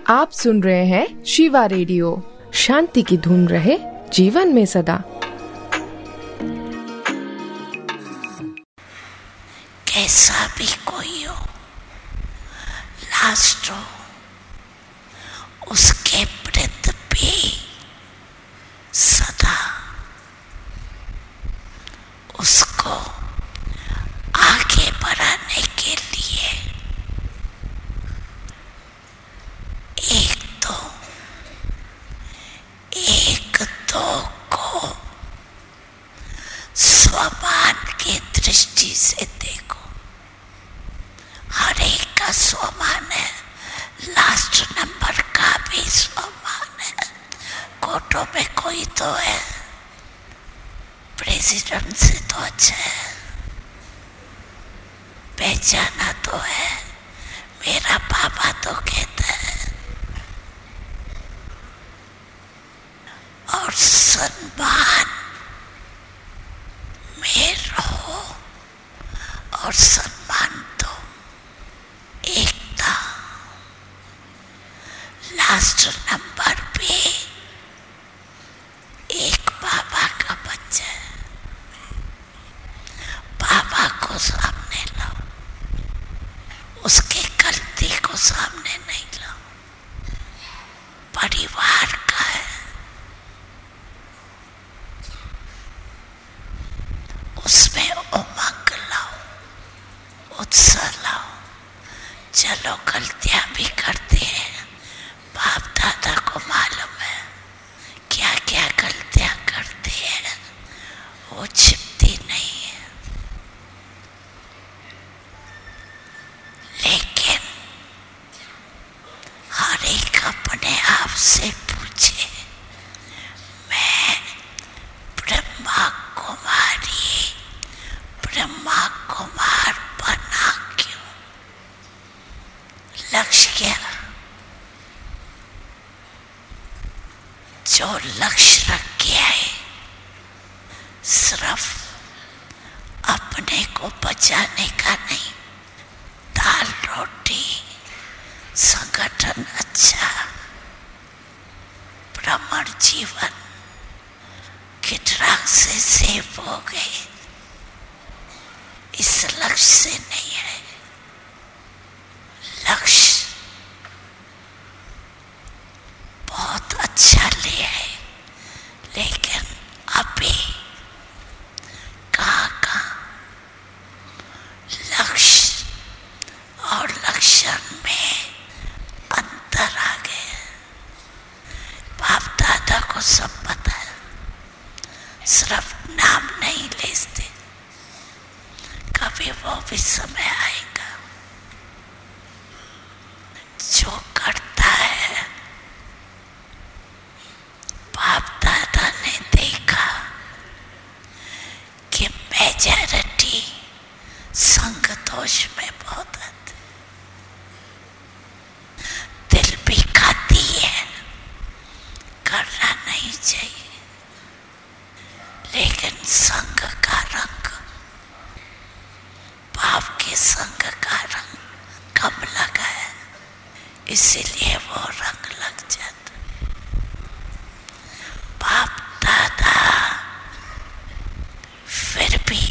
आप सुन रहे हैं शिवा रेडियो। शांति की धुन रहे जीवन में सदा। कैसा भी कोई हो, लास्ट हो, उसके प्रति भी सदा उसको आगे बढ़ाने के लिए एक दो को स्वमान की दृष्टि से देखो। हर एक का स्वमान है, लास्ट नंबर का भी स्वमान है। कोटों में कोई तो है, प्रेसिडेंट से तो अच्छा है, पहचाना तो है, मेरा पापा तो कहता है। और सम्मान में रहो और सम्मान दो। एकता, लास्ट नंबर पे एक पापा का बच्चा है। पापा को सामने लाओ, उसके गलती को सामने नहीं लाओ। परिवार का है, उसमें उमंग लाओ, उत्साह लाओ। चलो गलतियां भी करते हैं, बाप दादा को मालूम है क्या क्या गलतियां करते हैं, वो छिपती नहीं है। लेकिन हर एक अपने आप से पूछे, मैं ब्रह्मा कुमार बना क्यों? लक्ष्य क्या? जो लक्ष्य रख के आए सिर्फ अपने को बचाने का नहीं, दाल रोटी, संगठन अच्छा, भ्रमण जीवन किटराग से सेव हो गए, इस लक्ष्य से नहीं है। लक्ष्य बहुत अच्छा ले है, लेकिन अभी कहाँ लक्ष्य और लक्षण में अंतर आ गया। बाप दादा को सब पता है, सिर्फ नाम नहीं लेते। कभी वो भी समय आएगा, जो करता है बाप दादा ने देखा कि मेजॉरिटी संग दोष में बहुत आती, दिल भी खाती है, करना नहीं चाहिए, लेकिन संग का रंग, बाप के संग का रंग कम लगा है, इसीलिए वो रंग लग जाता। बाप दादा फिर भी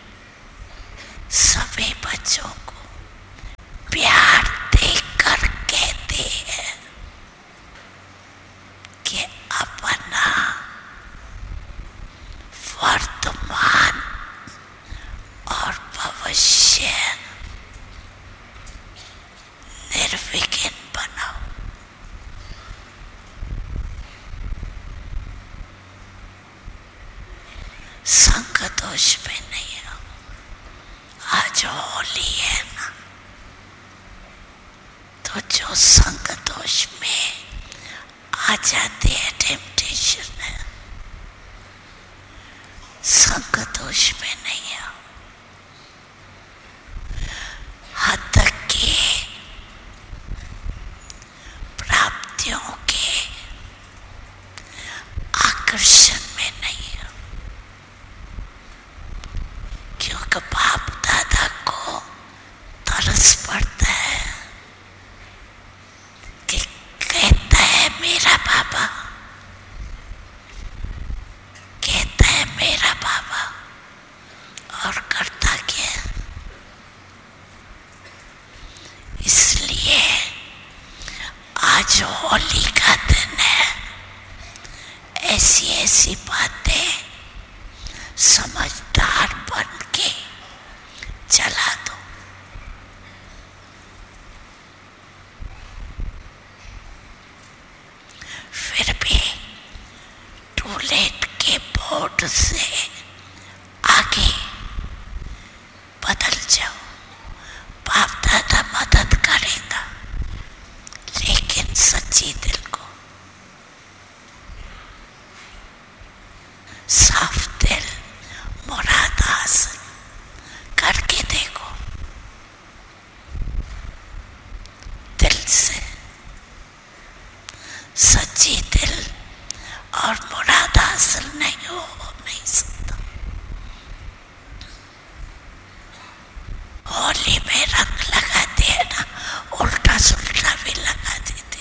सभी बच्चों को प्यार देकर कहते हैं कि अपना वर्तमान और भविष्य निर्विघ्न बनाओ। संग दोष में नहीं हो। आज होली है ना, तो जो संग दोष में आ जाते हैं, टेम्पटेशन है, संग दोष में नहीं हो। हद के प्राप्तियों के आकर्षण में नहीं हो, क्योंकि बाप दादा को तरस पड़ता है कि बाबा, कहता है मेरा बाबा, और करता क्या। इसलिए आज होली का दिन है, ऐसी ऐसी बातें समझदार बन के चला दो। फिर भी टूलेट के बोर्ड से आगे बदल जाओ, बाप दादा मदद करेगा, लेकिन सच्ची दिल को, साफ दिल, मुराद हासिल करके देखो। दिल से, सच्ची दिल और मुराद हासिल नहीं हो नहीं सकता। होली में रंग लगाते हैं ना, उल्टा सुल्टा भी लगा देते।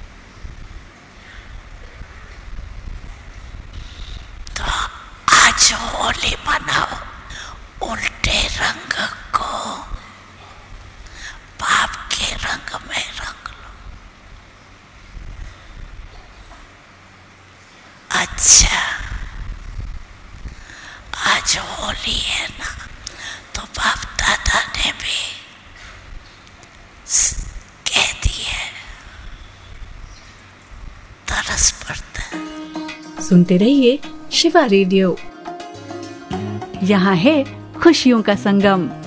तो आज होली मनाओ, उल्टे रंग को बाप के रंग में रंग लो। अच्छा, आज होली है ना, तो बाप दादा ने भी कह दिया, तरस पड़ता है। सुनते रहिए शिवा रेडियो, यहाँ है खुशियों का संगम।